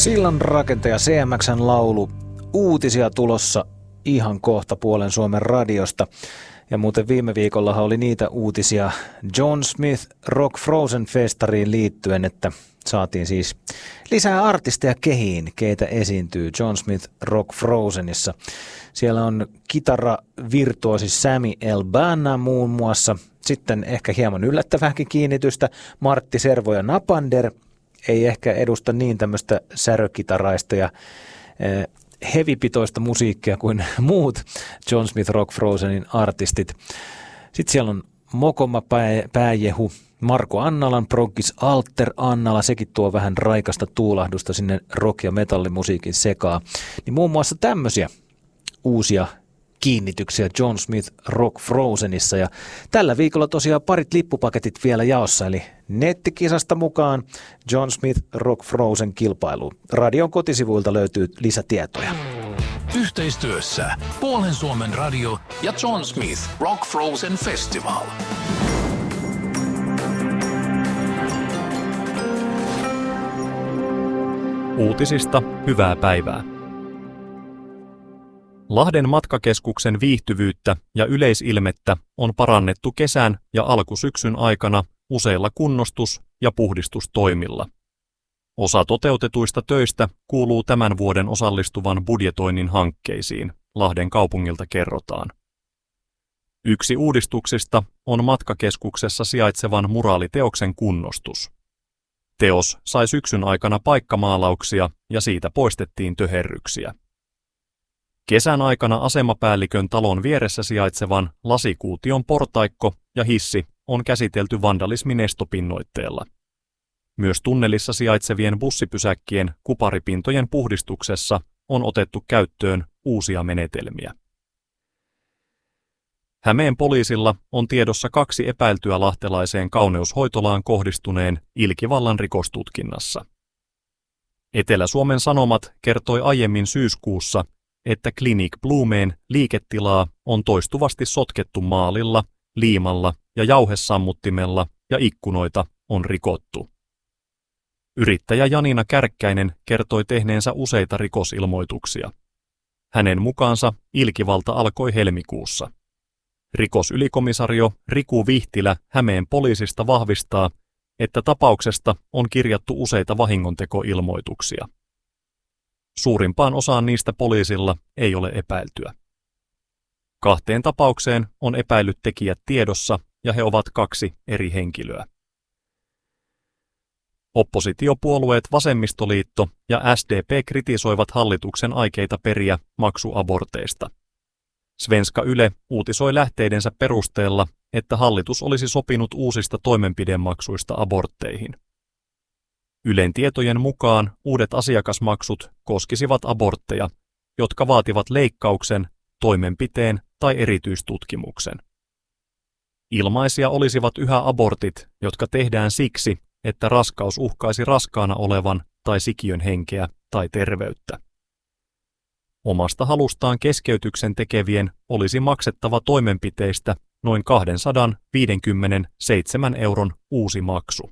Sillanrakentaja CMX:n laulu. Uutisia tulossa ihan kohta puolen Suomen radiosta. Ja muuten viime viikollahan oli niitä uutisia John Smith Rock Frozen -festariin liittyen, että saatiin siis lisää artisteja kehiin, keitä esiintyy John Smith Rock Frozenissa. Siellä on kitaravirtuosi Sammy Albana muun muassa. Sitten ehkä hieman yllättävähänkin kiinnitystä Martti Servo ja Napander. Ei ehkä edusta niin tämmöistä särökitaraista ja heavy-pitoista musiikkia kuin muut John Smith Rock Frozenin artistit. Sitten siellä on Mokoma Pääjehu, Marko Annalan proggis Alter Annala, sekin tuo vähän raikasta tuulahdusta sinne rock- ja metallimusiikin sekaan. Niin muun muassa tämmöisiä uusia kiinnityksiä John Smith Rock Frozenissa, ja tällä viikolla tosiaan parit lippupaketit vielä jaossa, eli nettikisasta mukaan John Smith Rock Frozen -kilpailuun. Radion kotisivuilta löytyy lisätietoja. Yhteistyössä puolen Suomen radio ja John Smith Rock Frozen Festival. Uutisista hyvää päivää. Lahden matkakeskuksen viihtyvyyttä ja yleisilmettä on parannettu kesän ja alkusyksyn aikana useilla kunnostus- ja puhdistustoimilla. Osa toteutetuista töistä kuuluu tämän vuoden osallistuvan budjetoinnin hankkeisiin, Lahden kaupungilta kerrotaan. Yksi uudistuksista on matkakeskuksessa sijaitsevan muraaliteoksen kunnostus. Teos sai syksyn aikana paikkamaalauksia ja siitä poistettiin töherryksiä. Kesän aikana asemapäällikön talon vieressä sijaitsevan lasikuution portaikko ja hissi on käsitelty vandalismin estopinnoitteella. Myös tunnelissa sijaitsevien bussipysäkkien kuparipintojen puhdistuksessa on otettu käyttöön uusia menetelmiä. Hämeen poliisilla on tiedossa 2 epäiltyä lahtelaiseen kauneushoitolaan kohdistuneen ilkivallan rikostutkinnassa. Etelä-Suomen Sanomat kertoi aiemmin syyskuussa, että Clinic Blumeen liiketilaa on toistuvasti sotkettu maalilla, liimalla ja jauhesammuttimella ja ikkunoita on rikottu. Yrittäjä Janina Kärkkäinen kertoi tehneensä useita rikosilmoituksia. Hänen mukaansa ilkivalta alkoi helmikuussa. Rikosylikomisario Riku Vihtilä Hämeen poliisista vahvistaa, että tapauksesta on kirjattu useita vahingontekoilmoituksia. Suurimpaan osaan niistä poliisilla ei ole epäiltyä. 2 tapaukseen on epäillyt tekijät tiedossa ja he ovat 2 eri henkilöä. Oppositiopuolueet Vasemmistoliitto ja SDP kritisoivat hallituksen aikeita periä maksuaborteista. Svenska Yle uutisoi lähteidensä perusteella, että hallitus olisi sopinut uusista toimenpidemaksuista abortteihin. Ylen tietojen mukaan uudet asiakasmaksut koskisivat abortteja, jotka vaativat leikkauksen, toimenpiteen tai erityistutkimuksen. Ilmaisia olisivat yhä abortit, jotka tehdään siksi, että raskaus uhkaisi raskaana olevan tai sikiön henkeä tai terveyttä. Omasta halustaan keskeytyksen tekevien olisi maksettava toimenpiteistä noin 257 € uusi maksu.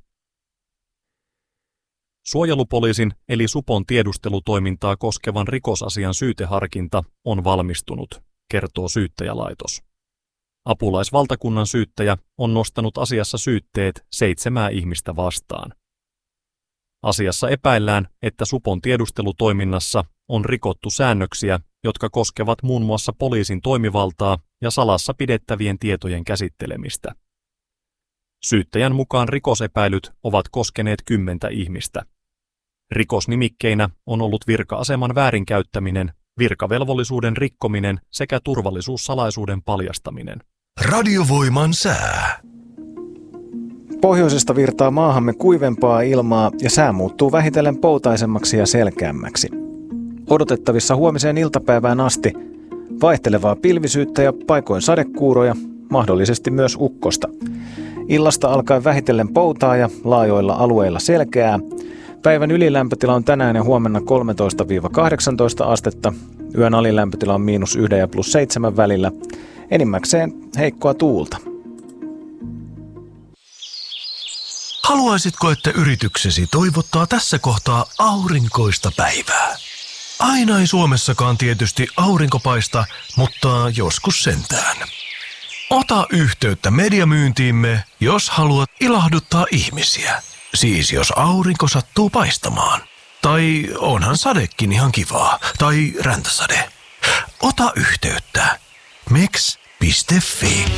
Suojelupoliisin eli Supon tiedustelutoimintaa koskevan rikosasian syyteharkinta on valmistunut, kertoo syyttäjälaitos. Apulaisvaltakunnan syyttäjä on nostanut asiassa syytteet 7 ihmistä vastaan. Asiassa epäillään, että Supon tiedustelutoiminnassa on rikottu säännöksiä, jotka koskevat muun muassa poliisin toimivaltaa ja salassa pidettävien tietojen käsittelemistä. Syyttäjän mukaan rikosepäilyt ovat koskeneet 10 ihmistä. Rikosnimikkeinä on ollut virka-aseman väärinkäyttäminen, virkavelvollisuuden rikkominen sekä turvallisuussalaisuuden paljastaminen. Radiovoiman sää. Pohjoisesta virtaa maahamme kuivempaa ilmaa ja sää muuttuu vähitellen poutaisemmaksi ja selkeämmäksi. Odotettavissa huomiseen iltapäivään asti vaihtelevaa pilvisyyttä ja paikoin sadekuuroja, mahdollisesti myös ukkosta. Illasta alkaen vähitellen poutaa ja laajoilla alueilla selkeää. Päivän ylilämpötila on tänään ja huomenna 13-18 astetta. Yön alilämpötila on -1 ja +7 välillä. Enimmäkseen heikkoa tuulta. Haluaisitko, että yrityksesi toivottaa tässä kohtaa aurinkoista päivää? Aina ei Suomessakaan tietysti aurinko paista, mutta joskus sentään. Ota yhteyttä mediamyyntiimme, jos haluat ilahduttaa ihmisiä. Siis jos aurinko sattuu paistamaan. Tai onhan sadekin ihan kivaa. Tai räntäsade. Ota yhteyttä. meks.fi